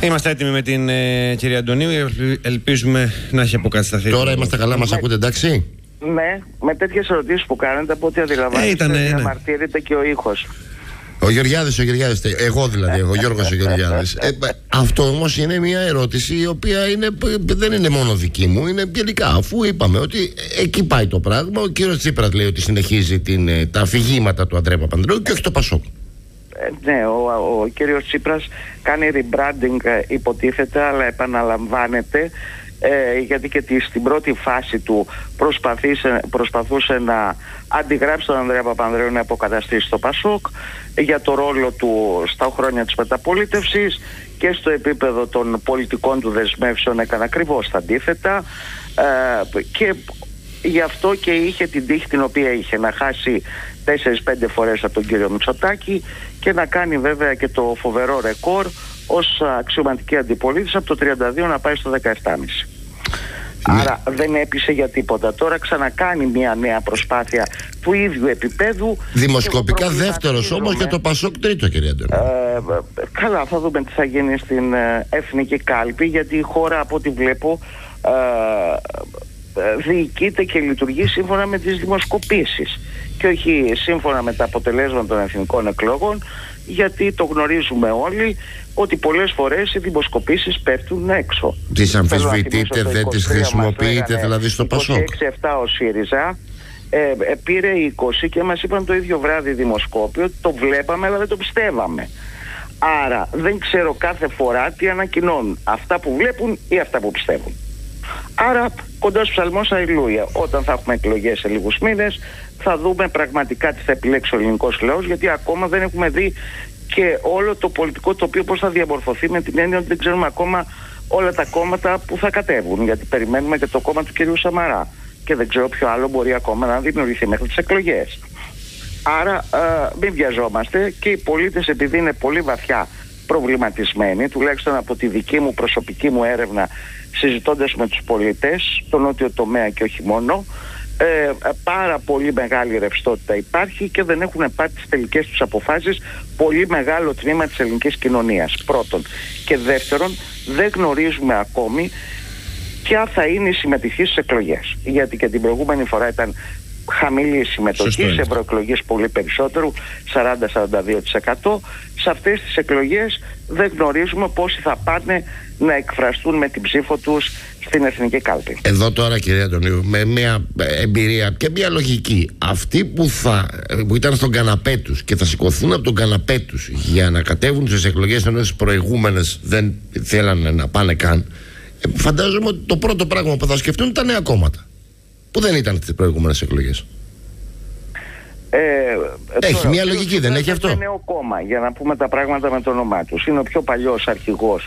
Είμαστε έτοιμοι με την κυρία Αντωνίου. Ελπίζουμε να έχει αποκατασταθεί. Τώρα είμαστε καλά, μας ακούτε, εντάξει? Ναι, με τέτοιες ερωτήσεις που κάνετε, από ό,τι αντιλαμβάνεστε, διαμαρτύρεται και ο ήχος. Ο Γεωργιάδης, εγώ δηλαδή, ο Γιώργος ο Γεωργιάδης. Αυτό όμως είναι μια ερώτηση η οποία δεν είναι μόνο δική μου, είναι γενικά. Αφού είπαμε ότι εκεί πάει το πράγμα, ο κύριος Τσίπρας λέει ότι συνεχίζει τα αφηγήματα του Ανδρέα Παπανδρέου και όχι το Πασόκ. Ναι, ο κύριος Τσίπρας κάνει rebranding, υποτίθεται, αλλά επαναλαμβάνεται, γιατί και στην πρώτη φάση του προσπαθούσε να αντιγράψει τον Ανδρέα Παπανδρέου, να αποκαταστήσει το Πασόκ για το ρόλο του στα χρόνια της μεταπολίτευσης, και στο επίπεδο των πολιτικών του δεσμεύσεων έκανε ακριβώς τα αντίθετα, και γι' αυτό και είχε την τύχη την οποία είχε, να χάσει 4-5 φορές από τον κύριο Μητσοτάκη και να κάνει βέβαια και το φοβερό ρεκόρ ως αξιωματική αντιπολίτευση από το 32 να πάει στο 17,5. Άρα δεν έπεισε για τίποτα. Τώρα ξανακάνει μια νέα προσπάθεια του ίδιου επίπεδου. Δημοσκοπικά δεύτερος όμως και το Πασόκ τρίτο, κύριε Αντώνη. Καλά, θα δούμε τι θα γίνει στην εθνική κάλπη, γιατί η χώρα, από ό,τι βλέπω, διοικείται και λειτουργεί σύμφωνα με τις δημοσκοπήσεις και όχι σύμφωνα με τα αποτελέσματα των εθνικών εκλογών, γιατί το γνωρίζουμε όλοι ότι πολλές φορές οι δημοσκοπήσεις πέφτουν έξω. Τις αμφισβητείτε, δεν τις χρησιμοποιείτε δηλαδή στο Πασόκ? 26-7 ο ΣΥΡΙΖΑ πήρε 20 και μας είπαν το ίδιο βράδυ δημοσκόπιο, το βλέπαμε αλλά δεν το πιστεύαμε. Άρα δεν ξέρω κάθε φορά τι ανακοινώνουν, αυτά που βλέπουν ή αυτά που πιστεύουν. Άρα κοντά στους ψαλμός αλληλούια. Όταν θα έχουμε εκλογές σε λίγους μήνες θα δούμε πραγματικά τι θα επιλέξει ο ελληνικός λαός, γιατί ακόμα δεν έχουμε δει και όλο το πολιτικό τοπίο πώς θα διαμορφωθεί, με την έννοια ότι δεν ξέρουμε ακόμα όλα τα κόμματα που θα κατέβουν, γιατί περιμένουμε και το κόμμα του κυρίου Σαμαρά και δεν ξέρω ποιο άλλο μπορεί ακόμα να δημιουργηθεί μέχρι τις εκλογές. Άρα μην βιαζόμαστε, και οι πολίτες, επειδή είναι πολύ βαθιά προβληματισμένοι, τουλάχιστον από τη δική μου προσωπική μου έρευνα, συζητώντας με τους πολίτες, τον νότιο τομέα και όχι μόνο, πάρα πολύ μεγάλη ρευστότητα υπάρχει και δεν έχουν πάρει τις τελικές τους αποφάσεις πολύ μεγάλο τμήμα της ελληνικής κοινωνίας, πρώτον. Και δεύτερον, δεν γνωρίζουμε ακόμη ποια θα είναι η συμμετοχή στις εκλογές, γιατί και την προηγούμενη φορά ήταν χαμηλή συμμετοχή, σε ευρωεκλογές πολύ περισσότερου, 40-42%. Σε αυτές τις εκλογές δεν γνωρίζουμε πόσοι θα πάνε να εκφραστούν με την ψήφο τους στην εθνική κάλπη. Εδώ τώρα, κυρία Αντωνίου, με μια εμπειρία και μια λογική, αυτοί που ήταν στον καναπέ τους και θα σηκωθούν από τον καναπέ τους για να κατέβουν στις εκλογές, ενώ τις προηγούμενες δεν θέλανε να πάνε καν, φαντάζομαι ότι το πρώτο πράγμα που θα σκεφτούν ήταν τα νέα κόμματα που δεν ήταν στις προηγούμενες εκλογές. Έχει μια λογική, δεν έχει αυτό? Είναι νέο κόμμα, για να πούμε τα πράγματα με το όνομά τους. Είναι ο πιο παλιός αρχηγός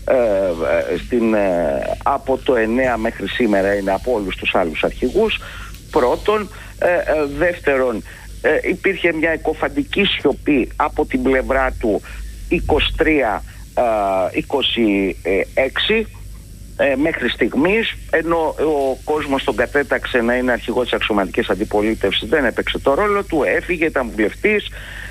από το 9 μέχρι σήμερα, είναι από όλους τους άλλους αρχηγούς, πρώτον. Δεύτερον, υπήρχε μια εκοφαντική σιωπή από την πλευρά του 23-26 μέχρι στιγμής, ενώ ο κόσμος τον κατέταξε να είναι αρχηγός της αξιωματικής αντιπολίτευσης, δεν έπαιξε το ρόλο του, έφυγε, ήταν βουλευτής,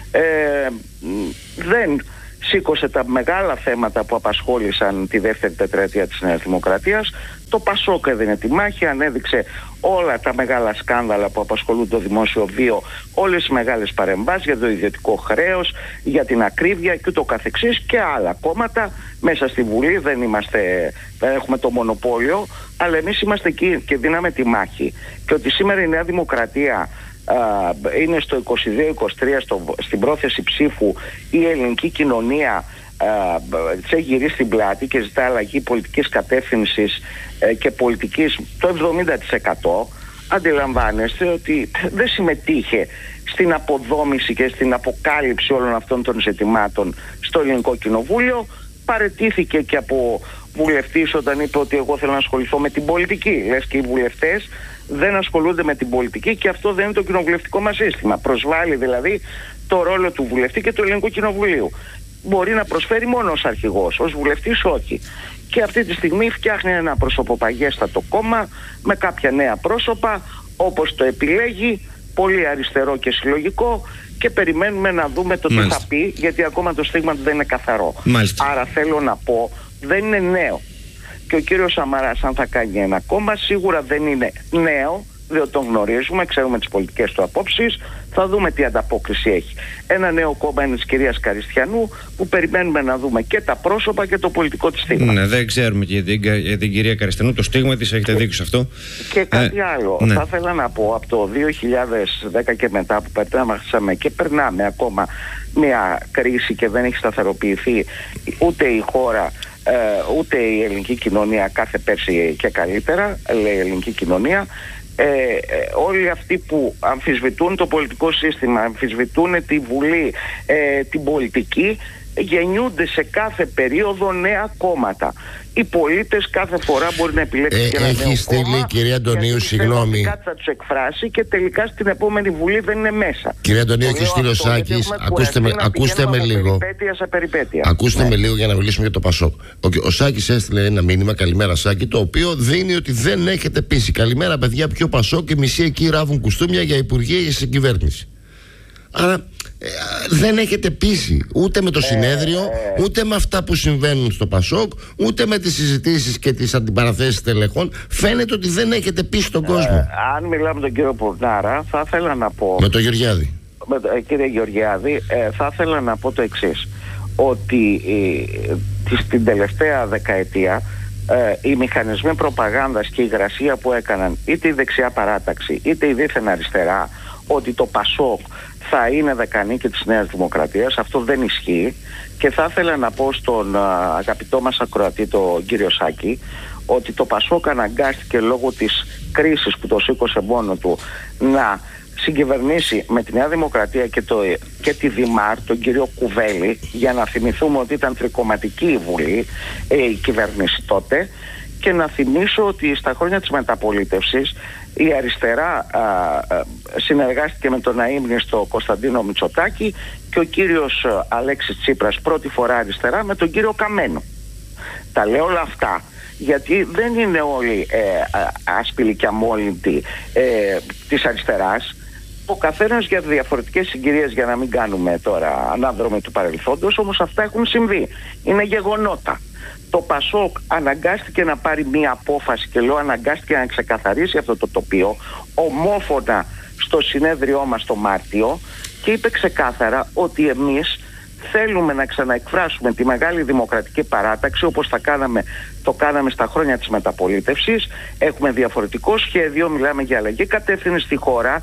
δεν σήκωσε τα μεγάλα θέματα που απασχόλησαν τη δεύτερη τετραετία της Νέας Δημοκρατίας. Το Πασόκ έδινε τη μάχη, ανέδειξε όλα τα μεγάλα σκάνδαλα που απασχολούν το δημόσιο βίο, όλες τις μεγάλες παρεμβάσεις για το ιδιωτικό χρέος, για την ακρίβεια και ούτω καθεξής, και άλλα κόμματα μέσα στη Βουλή. Δεν έχουμε το μονοπόλιο, αλλά εμείς είμαστε εκεί και δίναμε τη μάχη. Και ότι σήμερα η Νέα Δημοκρατία είναι στο 22-23 στην πρόθεση ψήφου, η ελληνική κοινωνία της έχει γυρίσει την πλάτη και ζητά αλλαγή πολιτικής κατεύθυνσης και πολιτικής το 70%. Αντιλαμβάνεστε ότι δεν συμμετείχε στην αποδόμηση και στην αποκάλυψη όλων αυτών των ζητημάτων στο ελληνικό κοινοβούλιο. Παραιτήθηκε και από βουλευτής όταν είπε ότι εγώ θέλω να ασχοληθώ με την πολιτική. Λες και οι βουλευτές δεν ασχολούνται με την πολιτική, και αυτό δεν είναι το κοινοβουλευτικό μας σύστημα. Προσβάλλει δηλαδή το ρόλο του βουλευτή και του ελληνικού κοινοβουλίου. Μπορεί να προσφέρει μόνο ως αρχηγός, ως βουλευτής όχι. Και αυτή τη στιγμή φτιάχνει ένα προσωποπαγέστατο κόμμα με κάποια νέα πρόσωπα, όπως το επιλέγει, πολύ αριστερό και συλλογικό, και περιμένουμε να δούμε το τι θα πει, γιατί ακόμα το στίγμα του δεν είναι καθαρό. Μάλιστα. Άρα θέλω να πω δεν είναι νέο. Και ο κύριος Σαμαράς, αν θα κάνει ένα κόμμα, σίγουρα δεν είναι νέο, διότι τον γνωρίζουμε, ξέρουμε τις πολιτικές του απόψεις, θα δούμε τι ανταπόκριση έχει. Ένα νέο κόμμα είναι της κυρίας Καριστιανού, που περιμένουμε να δούμε και τα πρόσωπα και το πολιτικό της στίγμα. Ναι, δεν ξέρουμε και για την κυρία Καριστιανού το στίγμα της, έχετε δίκιο σε αυτό. Και κάτι άλλο, ναι. Θα ήθελα να πω, από το 2010 και μετά που περνάμε και περνάμε ακόμα μια κρίση και δεν έχει σταθεροποιηθεί ούτε η χώρα, ούτε η ελληνική κοινωνία, κάθε πέρσι και καλύτερα, λέει η ελληνική κοινωνία. Όλοι αυτοί που αμφισβητούν το πολιτικό σύστημα, αμφισβητούν τη Βουλή, την πολιτική, γεννιούνται σε κάθε περίοδο νέα κόμματα. Οι πολίτες κάθε φορά μπορεί να επιλέξει και ένα νέο κόμμα. Έχει στείλει, κυρία Αντωνίου, συγγνώμη. Κάτι θα τους εκφράσει και τελικά στην επόμενη Βουλή δεν είναι μέσα. Κυρία Αντωνίου, έχει στείλει ο Σάκης. Ακούστε με λίγο. Ακούστε με λίγο για να μιλήσουμε για το Πασόκ. Ο Σάκης έστειλε ένα μήνυμα, καλημέρα Σάκη, το οποίο δίνει ότι δεν έχετε πείσει. Καλημέρα παιδιά, πιο Πασόκ και μισή εκεί ράβουν κουστούμια για υπουργεία ή στην κυβέρνηση. Άρα δεν έχετε πείσει ούτε με το συνέδριο, ούτε με αυτά που συμβαίνουν στο Πασόκ, ούτε με τις συζητήσεις και τις αντιπαραθέσεις τελεχών. Φαίνεται ότι δεν έχετε πείσει τον κόσμο. Αν μιλάμε με τον κύριο Πουρνάρα, θα ήθελα να πω... Με τον Γεωργιάδη. Κύριε Γεωργιάδη, θα ήθελα να πω το εξής. Ότι στην τελευταία δεκαετία οι μηχανισμοί προπαγάνδας και η υγρασία που έκαναν είτε η δεξιά παράταξη είτε η δίθεν αριστερά, ότι το Πασόκ θα είναι δεκανίκη της Νέας Δημοκρατίας, αυτό δεν ισχύει. Και θα ήθελα να πω στον αγαπητό μας ακροατή, τον κύριο Σάκη, ότι το Πασόκ αναγκάστηκε λόγω της κρίσης που το σήκωσε μόνο του να συγκυβερνήσει με τη Νέα Δημοκρατία και τη Δημάρ, τον κύριο Κουβέλη, για να θυμηθούμε ότι ήταν τρικομματική η Βουλή, η κυβέρνηση τότε. Και να θυμίσω ότι στα χρόνια της μεταπολίτευσης η αριστερά συνεργάστηκε με τον αείμνηστο Κωνσταντίνο Μητσοτάκη και ο κύριος Αλέξης Τσίπρας πρώτη φορά αριστερά με τον κύριο Καμένο. Τα λέω όλα αυτά γιατί δεν είναι όλοι άσπηλοι και αμόλυντοι της αριστεράς. Ο καθένας για διαφορετικές συγκυρίες, για να μην κάνουμε τώρα ανάδρομοι του παρελθόντος, όμως αυτά έχουν συμβεί. Είναι γεγονότα. Το Πασόκ αναγκάστηκε να πάρει μία απόφαση, και λέω αναγκάστηκε να ξεκαθαρίσει αυτό το τοπίο ομόφωνα στο συνέδριό μας το Μάρτιο, και είπε ξεκάθαρα ότι εμείς θέλουμε να ξαναεκφράσουμε τη μεγάλη δημοκρατική παράταξη όπως το κάναμε στα χρόνια της μεταπολίτευσης. Έχουμε διαφορετικό σχέδιο, μιλάμε για αλλαγή κατεύθυνση στη χώρα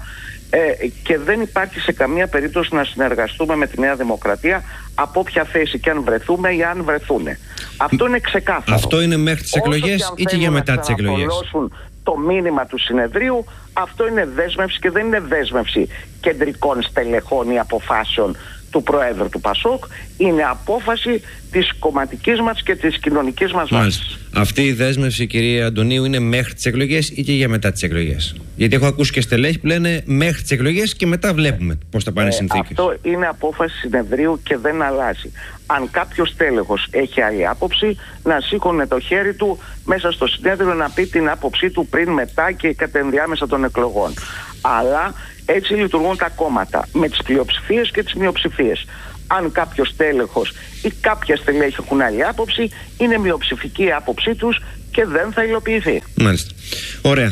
και δεν υπάρχει σε καμία περίπτωση να συνεργαστούμε με τη Νέα Δημοκρατία από όποια θέση και αν βρεθούμε ή αν βρεθούνε. Αυτό είναι ξεκάθαρο. Αυτό είναι μέχρι τις εκλογές ή και για μετά τις εκλογές? Το μήνυμα του συνεδρίου, αυτό είναι δέσμευση και δεν είναι δέσμευση κεντρικών στελεχών ή αποφάσεων του Προέδρου του Πασόκ, είναι απόφαση της κομματικής μας και της κοινωνικής μας βάσης. Αυτή η δέσμευση, κυρία Αντωνίου, είναι μέχρι τις εκλογές ή και για μετά τις εκλογές? Γιατί έχω ακούσει και στελέχη που λένε μέχρι τις εκλογές και μετά βλέπουμε πώς θα πάνε οι συνθήκες. Αυτό είναι απόφαση συνεδρίου και δεν αλλάζει. Αν κάποιος τέλεχος έχει άλλη άποψη, να σήκωνε το χέρι του μέσα στο συνέδριο να πει την άποψή του πριν, μετά και κατά ενδιάμεσα των εκλογών. Αλλά έτσι λειτουργούν τα κόμματα, με τις πλειοψηφίες και τις μειοψηφίες. Αν κάποιος τέλεχος ή κάποια στελέχη έχουν άλλη άποψη, είναι μειοψηφική η άποψή τους και δεν θα υλοποιηθεί. Μάλιστα. Ωραία.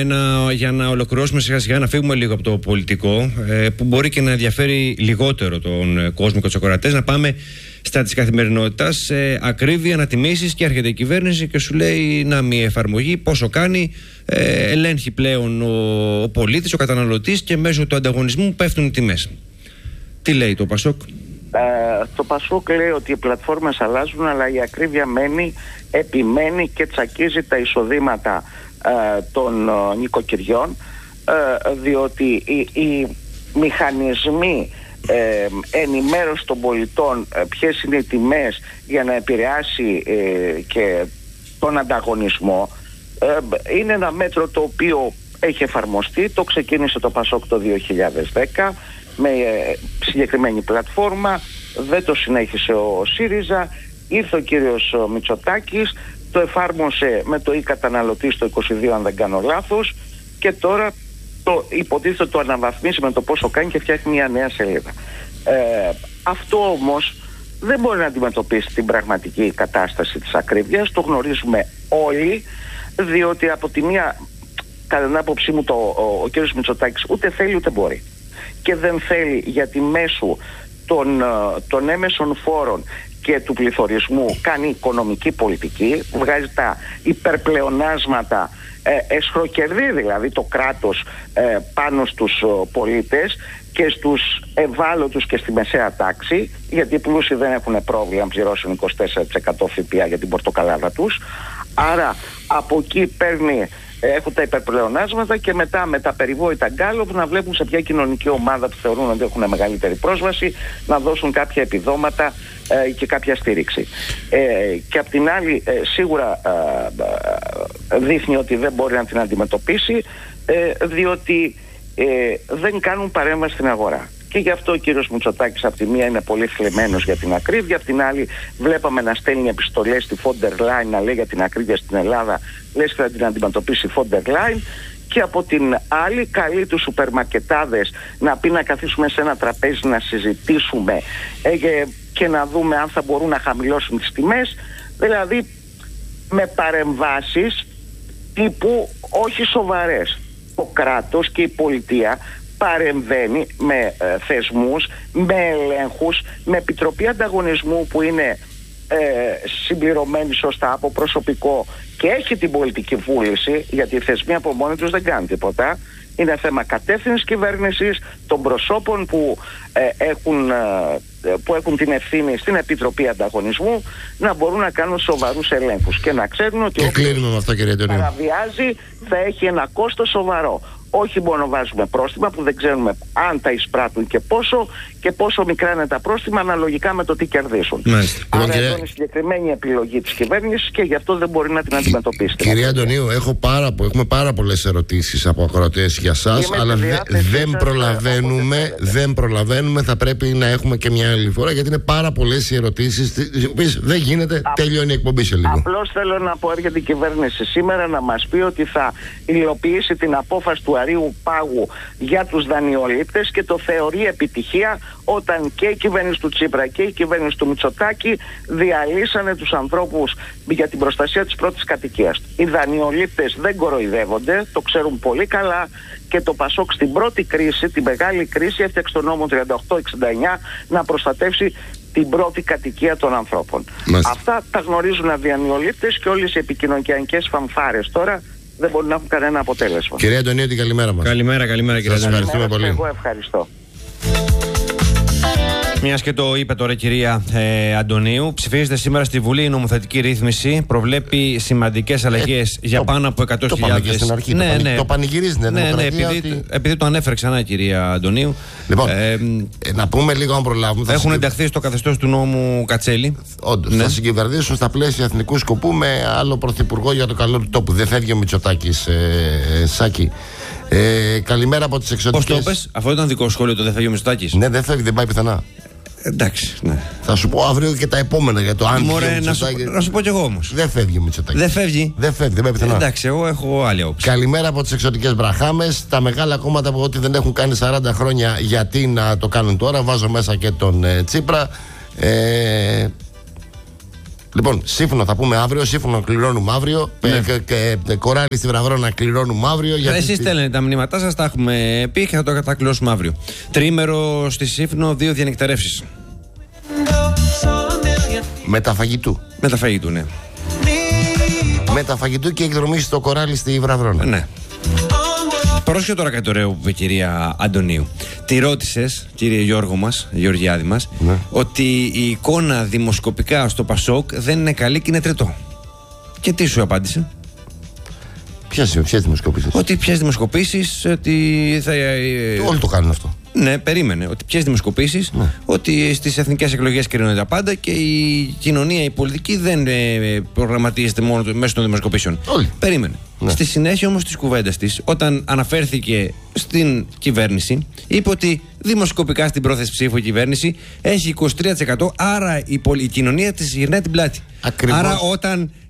Για να ολοκληρώσουμε σιγά σιγά, να φύγουμε λίγο από το πολιτικό, που μπορεί και να ενδιαφέρει λιγότερο τον κόσμο και τους ακροατές, να πάμε στα της καθημερινότητας. Ακρίβεια, ανατιμήσεις, και έρχεται η κυβέρνηση και σου λέει να μια εφαρμογή, πόσο κάνει, ελέγχει πλέον ο πολίτης, ο καταναλωτής, και μέσω του ανταγωνισμού πέφτουν οι τιμές. Τι λέει το Πασόκ? Το Πασόκ λέει ότι οι πλατφόρμες αλλάζουν, αλλά η ακρίβεια επιμένει και τσακίζει τα εισοδήματα των νοικοκυριών, διότι οι μηχανισμοί ενημέρωση των πολιτών ποιες είναι οι τιμές για να επηρεάσει και τον ανταγωνισμό είναι ένα μέτρο το οποίο έχει εφαρμοστεί. Το ξεκίνησε το Πασόκ το 2010 με συγκεκριμένη πλατφόρμα, δεν το συνέχισε ο ΣΥΡΙΖΑ, ήρθε ο κύριος Μητσοτάκης, το εφάρμοσε με το καταναλωτή στο 22 αν δεν κάνω λάθος, και τώρα υποτίθεται το αναβαθμίσει με το πόσο κάνει και φτιάχνει μια νέα σελίδα. Αυτό όμως δεν μπορεί να αντιμετωπίσει την πραγματική κατάσταση της ακρίβειας. Το γνωρίζουμε όλοι, διότι από τη μία, κατά την άποψή μου, ο κ. Μητσοτάκης ούτε θέλει ούτε μπορεί. Και δεν θέλει γιατί μέσω των έμεσων φόρων και του πληθωρισμού κάνει οικονομική πολιτική, βγάζει τα υπερπλεονάσματα, εσχροκερδεί δηλαδή το κράτος πάνω στους πολίτες και στους ευάλωτους και στη μεσαία τάξη, γιατί οι πλούσιοι δεν έχουν πρόβλημα να πληρώσουν 24% ΦΠΑ για την πορτοκαλάδα τους. Άρα από εκεί έχουν τα υπερπλεονάσματα και μετά με τα περιβόητα γκάλωπ να βλέπουν σε ποια κοινωνική ομάδα που θεωρούν ότι έχουν μεγαλύτερη πρόσβαση να δώσουν κάποια επιδόματα και κάποια στήριξη. Και απ' την άλλη σίγουρα δείχνει ότι δεν μπορεί να την αντιμετωπίσει, διότι δεν κάνουν παρέμβαση στην αγορά. Και γι' αυτό ο κύριος Μητσοτάκης από τη μία είναι πολύ θλιμμένος για την ακρίβεια, από την άλλη βλέπαμε να στέλνει επιστολές στη Φόντερ Λάιν να λέει για την ακρίβεια στην Ελλάδα, λες και θα την αντιμετωπίσει η Φόντερ Λάιν, και από την άλλη καλεί τους σουπερμαρκετάδες να πει να καθίσουμε σε ένα τραπέζι να συζητήσουμε και να δούμε αν θα μπορούν να χαμηλώσουν τις τιμές, δηλαδή με παρεμβάσεις τύπου όχι σοβαρές. Το κράτος και η πολιτεία παρεμβαίνει με θεσμούς, με ελέγχους, με επιτροπή ανταγωνισμού που είναι συμπληρωμένη σωστά από προσωπικό και έχει την πολιτική βούληση, γιατί οι θεσμοί από μόνοι τους δεν κάνουν τίποτα. Είναι θέμα κατεύθυνσης κυβέρνησης, των προσώπων που έχουν την ευθύνη στην Επιτροπή Ανταγωνισμού να μπορούν να κάνουν σοβαρούς ελέγχους και να ξέρουν ότι όποιος παραβιάζει θα έχει ένα κόστος σοβαρό. Όχι μόνο βάζουμε πρόστιμα που δεν ξέρουμε αν τα εισπράττουν και πόσο μικρά είναι τα πρόστιμα αναλογικά με το τι κερδίσουν. Άρα εδώ είναι η συγκεκριμένη επιλογή της κυβέρνησης και γι' αυτό δεν μπορεί να την αντιμετωπίσει. Κυρία Αντωνίου, έχουμε πάρα πολλές ερωτήσεις από ακροατές για σας, αλλά δεν προλαβαίνουμε. Θα πρέπει να έχουμε και μια άλλη φορά, γιατί είναι πάρα πολλές οι ερωτήσεις, τις οποίες δεν γίνεται, τελειώνει η εκπομπή σε λίγο. Απλώς θέλω να πω, έρχεται η κυβέρνηση σήμερα να μας πει ότι θα υλοποιήσει την απόφαση του Αρείου Πάγου για τους δανειολήπτες και το θεωρεί επιτυχία όταν και η κυβέρνηση του Τσίπρα και η κυβέρνηση του Μητσοτάκη διαλύσανε τους ανθρώπους για την προστασία της πρώτης κατοικίας. Οι δανειολήπτες δεν κοροϊδεύονται, το ξέρουν πολύ καλά, και το Πασόκ στην πρώτη κρίση, την μεγάλη κρίση, έφτιαξε τον νόμο 3869 να προστατεύσει την πρώτη κατοικία των ανθρώπων. Αυτά τα γνωρίζουν οι δανειολήπτες και όλες οι επικοινωνιακές φανφάρες τώρα δεν μπορούν να έχουν κανένα αποτέλεσμα. Κυρία Αντωνίου, την καλημέρα μας. Καλημέρα κύριε. Σας ευχαριστούμε πολύ. Εγώ ευχαριστώ. Μιας και το είπε τώρα η κυρία Αντωνίου, ψηφίζεται σήμερα στη Βουλή η νομοθετική ρύθμιση. Προβλέπει σημαντικές αλλαγές για πάνω από 100.000. Το πάμε και στην αρχή. Το πανηγυρίζεται. Επειδή το ανέφερε ξανά η κυρία Αντωνίου. Λοιπόν, να πούμε λίγο αν προλάβουμε. Έχουν ενταχθεί στο καθεστώς του νόμου Κατσέλη. Όντως, θα συγκυβερνήσουν στα πλαίσια εθνικού σκοπού με άλλο πρωθυπουργό για το καλό του τόπου. Δεν φεύγει ο Μητσοτάκης, Σάκη. Καλημέρα από τις εξωτικές. Πώς το πες, αφού ήταν δικό σχόλιο το δεν φεύγει ο Μητσοτάκης. Ναι, δεν φεύγει, δεν πάει πιθανά. Εντάξει, ναι. Θα σου πω αύριο και τα επόμενα για το αν. Μωρέ, να σου πω κι εγώ όμως. Δεν φεύγει ο Μητσοτάκης. Δεν φεύγει. Δεν πάει πιθανά. Εντάξει, εγώ έχω άλλη άποψη. Καλημέρα από τις εξωτικές Μπραχάμες. Τα μεγάλα κόμματα που ότι δεν έχουν κάνει 40 χρόνια, γιατί να το κάνουν τώρα. Βάζω μέσα και τον Τσίπρα. Λοιπόν, σύμφωνο θα πούμε αύριο, σύμφωνο κληρώνουμε αύριο. Ναι. Κοράλι στη Βραβρό να κληρώνουμε αύριο. Εσείς στέλνετε τα μηνύματά σας, τα έχουμε πει και θα το κληρώσουμε αύριο. Τριήμερο στη Σύφνο, 2 διανυκτερεύσεις. Μεταφαγητού. Μεταφαγητού, ναι. Μεταφαγητού και εκδρομή στο Κοράλι στη Βραβρό. Ναι. Πρόσεχε τώρα κάτι ωραίο που είπε η κυρία Αντωνίου. Τη ρώτησες, κύριε Γιώργο μας, Γεωργιάδη μας, ναι, ότι η εικόνα δημοσκοπικά στο Πασόκ δεν είναι καλή και είναι τριτό. Και τι σου απάντησε? Ποιες δημοσκοπήσεις? Ότι ποιες δημοσκοπήσεις, ότι θα... Όλοι το κάνουν αυτό. Ναι, περίμενε. Ότι ποιες δημοσκοπήσεις, ναι, ότι στις εθνικές εκλογές κρίνονται τα πάντα και η κοινωνία, η πολιτική δεν προγραμματίζεται μόνο μέσω των δημοσκοπήσεων. Όλοι. Περίμενε. Ναι. Στη συνέχεια όμως της κουβέντας της, όταν αναφέρθηκε στην κυβέρνηση, είπε ότι δημοσκοπικά στην πρόθεση ψήφου η κυβέρνηση έχει 23%, άρα η κοινωνία της γυρνάει την πλάτη. Ακριβώς. Άρα όταν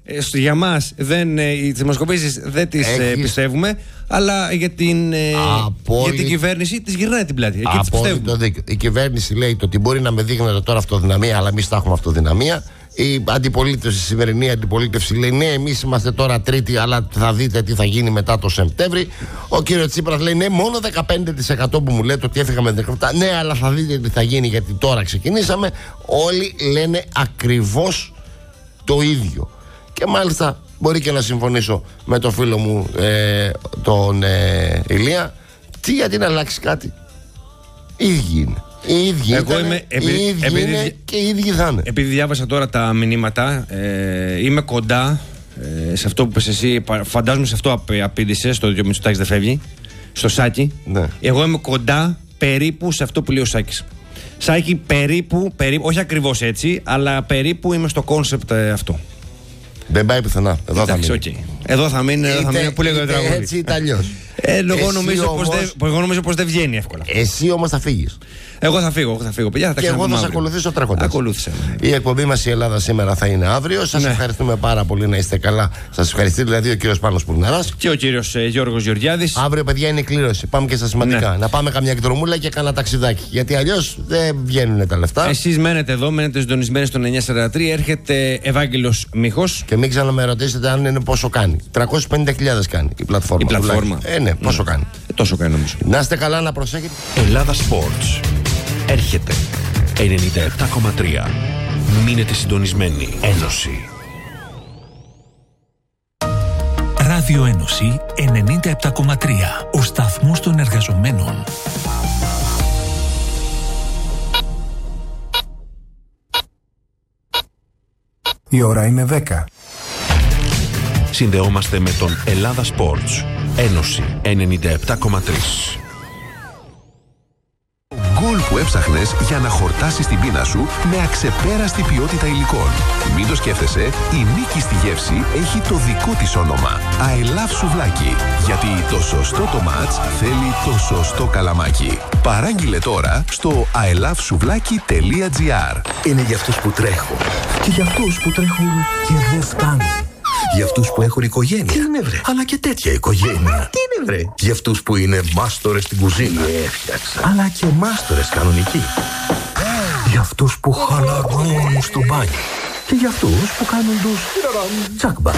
για μας τις δημοσκοπήσεις δεν τις πιστεύουμε, αλλά για την κυβέρνηση τις γυρνάει την πλάτη. Εκεί τις πιστεύουμε. Η κυβέρνηση λέει ότι μπορεί να με δείχνετε τώρα αυτοδυναμία, αλλά εμείς θα έχουμε αυτοδυναμία. Η αντιπολίτευση, η σημερινή αντιπολίτευση λέει ναι, εμείς είμαστε τώρα τρίτη, αλλά θα δείτε τι θα γίνει μετά το Σεπτέμβρη. Ο κύριος Τσίπρας λέει ναι, μόνο 15% που μου λέτε ότι έφυγα με 17%. Ναι, αλλά θα δείτε τι θα γίνει, γιατί τώρα ξεκινήσαμε. Όλοι λένε ακριβώς το ίδιο. Και μάλιστα μπορεί και να συμφωνήσω με τον φίλο μου τον Ηλία. Τι, γιατί να αλλάξει κάτι? Οι ίδιοι είναι. Οι ίδιοι είναι και οι ίδιοι θα είναι. Επειδή διάβασα τώρα τα μηνύματα, είμαι κοντά σε αυτό που είπες εσύ. Φαντάζομαι σε αυτό απήντησες, στο ότι ο Μητσοτάκης δεν φεύγει, στο Σάκη. Ναι. Εγώ είμαι κοντά περίπου σε αυτό που λέει ο Σάκης. Σάκη, περίπου, όχι ακριβώς έτσι, αλλά περίπου είμαι στο κόνσεπτ αυτό. Δεν πάει πουθενά. Εδώ θα μείνει. Okay. Εδώ θα μείνει, που λέγω το τραγούδι. Έτσι είτε αλλιώς. Εγώ νομίζω πως δεν βγαίνει εύκολα. Εσύ όμως θα φύγεις. Εγώ θα φύγω, παιδιά. Και εγώ θα σε ακολουθήσω τρέχοντας. Ακολούθησε. Η εκπομπή μας η Ελλάδα σήμερα θα είναι αύριο. Σας ευχαριστούμε πάρα πολύ, να είστε καλά. Σας ευχαριστεί δηλαδή ο κύριος Πάνος Πουρναράς και ο κύριος Γιώργος Γεωργιάδης. Αύριο, παιδιά, είναι η κλήρωση. Πάμε και στα σημαντικά. Ναι. Να πάμε καμιά εκδρομούλα και κάνα ταξιδάκι. Γιατί αλλιώς δεν βγαίνουν τα λεφτά. Εσείς μένετε εδώ, μένετε συντονισμένοι στον 943. Έρχεται Ευάγγελος Μίχος. Και μην ξαναμε ρωτήσετε αν είναι πόσο κάνει. 350.000 κάνει η πλατφόρμα. Ναι, πόσο κάνει. Τόσο κάνει νομίζω. Να είστε καλά, να προσέχετε. Ελλάδα Sports. Έρχεται 97,3. Μείνετε συντονισμένοι. Ένωση. Ράδιο Ένωση 97,3. Ο σταθμός των εργαζομένων. Η ώρα είναι 10. Συνδεόμαστε με τον Ελλάδα Sports. Ένωση 97,3. Γκολ που έψαχνες για να χορτάσεις την πείνα σου με αξεπέραστη ποιότητα υλικών. Μην το σκέφτεσαι, η νίκη στη γεύση έχει το δικό της όνομα. I love σουβλάκι. Γιατί το σωστό το μάτς θέλει το σωστό καλαμάκι. Παράγγειλε τώρα στο ilovesuvlaki.gr. Είναι για αυτούς που τρέχουν και για αυτούς που τρέχουν και δεν φτάνουν. Για αυτούς που έχουν οικογένεια. Τι είναι βρε? Αλλά και τέτοια οικογένεια. Τι είναι βρε? Για αυτούς που είναι μάστορες στην κουζίνα. Έφτιαξα. Αλλά και μάστορες κανονικοί. Για αυτούς που χαλαρώνουν στο μπάνιο. Και για αυτούς που κάνουν τους τσακμπα.